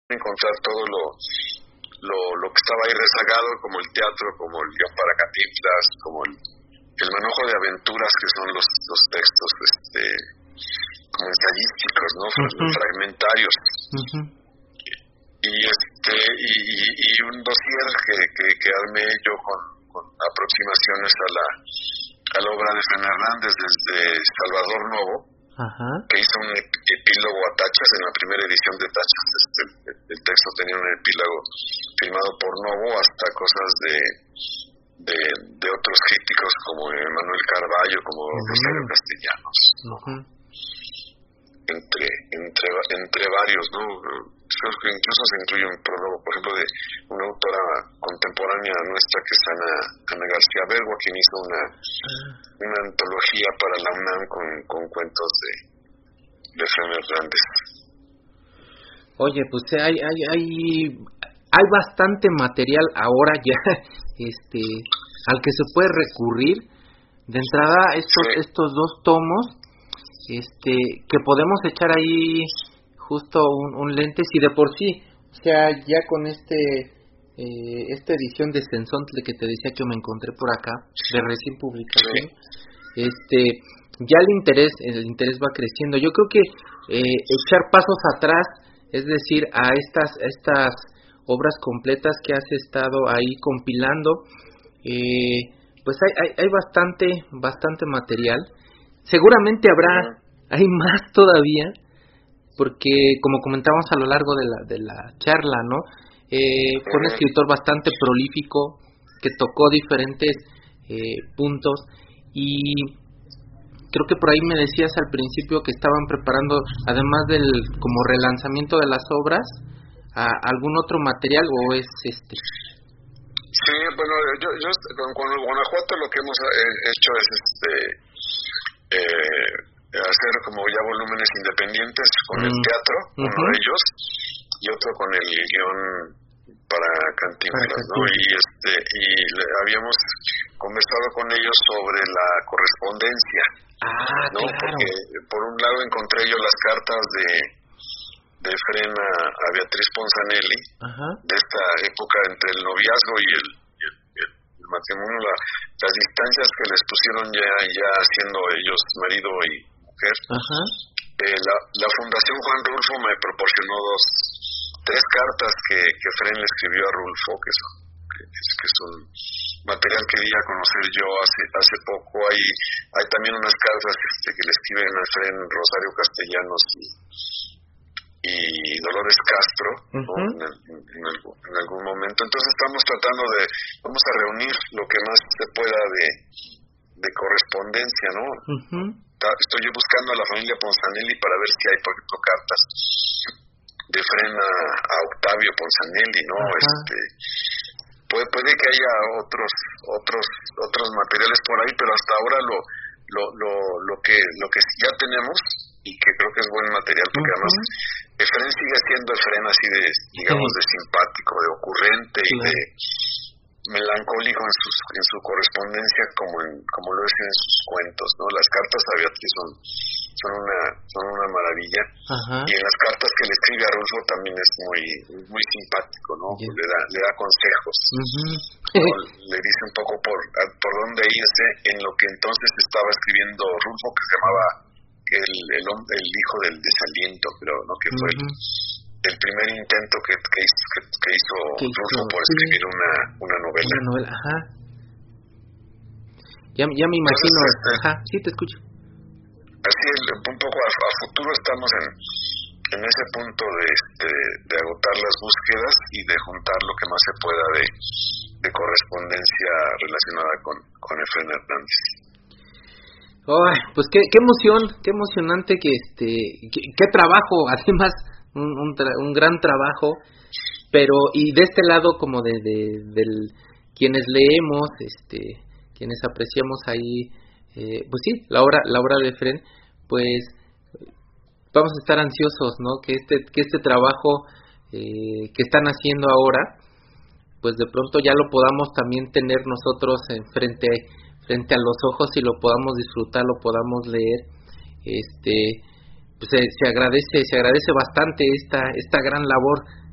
encontrar todo lo que estaba ahí rezagado, como el teatro, como el guión para Cantinflas, como el manojo de aventuras, que son los textos como ensayísticos, ¿no? Fragmentarios. Y un dossier que armé yo con aproximaciones a la obra de Fren Hernández desde Salvador Novo, que hizo un epílogo a Tachas en la primera edición de Tachas. El texto tenía un epílogo firmado por Novo, hasta cosas de otros críticos como Manuel Carballo, como Rosario Castellanos, entre varios, ¿no? Creo que incluso se incluye un prólogo, por ejemplo, de una autora contemporánea nuestra, que es Ana García Bergua, quien hizo una antología para la UNAM con cuentos de Fren Hernández. Oye, pues hay bastante material ahora ya al que se puede recurrir. De entrada, estos dos tomos que podemos echar ahí justo un lente, si de por sí, o sea, ya con esta edición de Sensontle que te decía que me encontré por acá, de recién publicación, ya el interés va creciendo. Yo creo que echar pasos atrás, es decir, a estas obras completas que has estado ahí compilando, pues hay bastante material. Seguramente hay más todavía, porque como comentamos a lo largo de la charla, ¿no? Fue un escritor bastante prolífico, que tocó diferentes puntos, y creo que por ahí me decías al principio que estaban preparando, además del como relanzamiento de las obras, algún otro material, ¿o es Sí, bueno, yo con Guanajuato lo que hemos hecho es hacer como ya volúmenes independientes con el teatro, uno de ellos, y otro con el guión para Cantinflas, ¿no? Y habíamos conversado con ellos sobre la correspondencia, ¿no? Claro. Porque por un lado encontré yo las cartas de Fren a Beatriz Ponzanelli, de esta época entre el noviazgo y el matrimonio, las distancias que les pusieron ya siendo ellos marido y mujer. La Fundación Juan Rulfo me proporcionó tres cartas que Fren le escribió a Rulfo, que es un material que di a conocer yo hace poco. Hay también unas cartas que le escriben a Fren Rosario Castellanos y Dolores Castro, ¿no? en algún momento. Entonces vamos a reunir lo que más se pueda de correspondencia, ¿no? Estoy yo buscando a la familia Ponzanelli para ver si hay, por ejemplo, cartas de Fren a Octavio Ponzanelli, ¿no? Puede que haya otros materiales por ahí, pero hasta ahora lo que ya tenemos, y que creo que es buen material, porque además Fren sigue siendo Fren así de, digamos, de simpático, de ocurrente y de melancólico en su correspondencia, como lo es en sus cuentos, ¿no? Las cartas a Beatriz son una maravilla, y en las cartas que le escribe a Rulfo también es muy simpático, ¿no? Le da consejos, ¿no? Le dice un poco por dónde irse en lo que entonces estaba escribiendo Rulfo, que se llamaba el hijo del desaliento, pero no, que fue el primer intento que hizo Rulfo por escribir una novela. Ya me imagino. Entonces, Sí, te escucho. Así un poco a futuro estamos en ese punto de agotar las búsquedas y de juntar lo que más se pueda de correspondencia relacionada con Fren Hernández. Pues qué emoción, qué emocionante qué trabajo, además un gran trabajo, pero y de este lado como del quienes leemos, quienes apreciamos ahí, pues sí, la obra de Fren, pues vamos a estar ansiosos, ¿no? Que este trabajo que están haciendo ahora, pues de pronto ya lo podamos también tener nosotros frente a los ojos y lo podamos disfrutar, lo podamos leer. Pues se agradece bastante esta gran labor